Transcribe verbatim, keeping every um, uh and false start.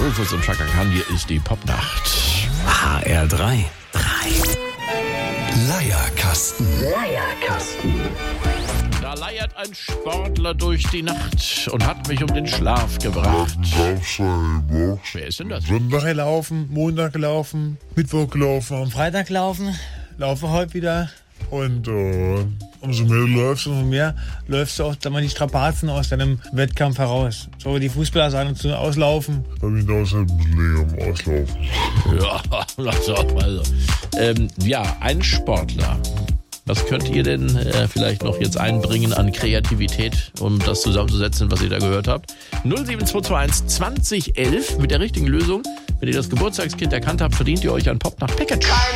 Rufus und Chaka Khan, hier ist die Popnacht. H R drei. drei. Leierkasten. Leierkasten. Da leiert ein Sportler durch die Nacht und hat mich um den Schlaf gebracht. Wer ist denn das? Sonntag gelaufen, Montag gelaufen, Mittwoch gelaufen, am Freitag laufen, laufe heute wieder. Und äh, umso mehr du läufst, umso mehr läufst du auch dann mal die Strapazen aus deinem Wettkampf heraus. So wie die Fußballer sagen, zu auslaufen. Bei mir dauert es halt ein bisschen länger am Auslaufen. Ja, lass auch mal so. Ähm, ja, ein Sportler. Was könnt ihr denn äh, vielleicht noch jetzt einbringen an Kreativität, um das zusammenzusetzen, was ihr da gehört habt? null sieben zwei zwei eins zwanzig elf mit der richtigen Lösung. Wenn ihr das Geburtstagskind erkannt habt, verdient ihr euch ein Popnacht-Package.